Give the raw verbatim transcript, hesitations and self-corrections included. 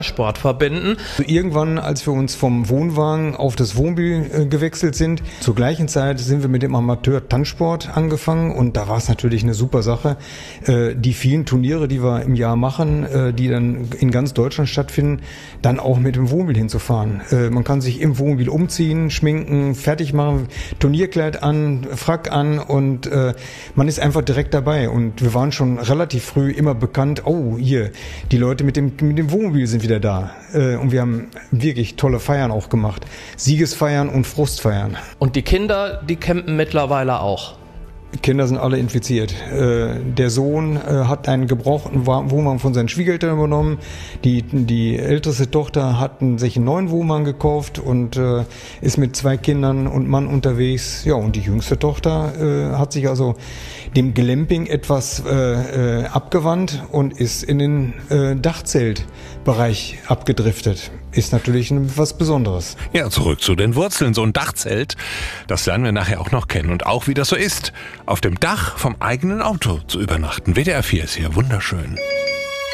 Sport verbinden. Also irgendwann, als wir uns vom Wohnwagen auf das Wohnmobil äh, gewechselt sind, zur gleichen Zeit sind wir mit dem Amateur-Tanzsport angefangen und da war es natürlich eine super Sache. Äh, die vielen Turniere, die wir im Jahr machen, äh, die dann in ganz Deutschland stattfinden, dann auch mit dem Wohnmobil hinzufahren. Äh, man kann sich im Wohnmobil umziehen, schminken, fertig machen, Turnierkleid an, Frack an und äh, man ist einfach direkt dabei. Und wir waren schon relativ früh immer bekannt, oh, hier, die Leute mit dem, mit dem Wohnmobil sind wieder da. Und wir haben wirklich tolle Feiern auch gemacht. Siegesfeiern und Frustfeiern. Und die Kinder, die campen mittlerweile auch? Kinder sind alle infiziert. Der Sohn hat einen gebrauchten Wohnwagen von seinen Schwiegereltern übernommen. Die, die älteste Tochter hat sich einen neuen Wohnwagen gekauft und ist mit zwei Kindern und Mann unterwegs. Ja, und die jüngste Tochter hat sich also dem Glamping etwas äh, abgewandt und ist in den äh, Dachzeltbereich abgedriftet. Ist natürlich was Besonderes. Ja, zurück zu den Wurzeln. So ein Dachzelt, das lernen wir nachher auch noch kennen. Und auch, wie das so ist, auf dem Dach vom eigenen Auto zu übernachten. W D R vier ist hier wunderschön.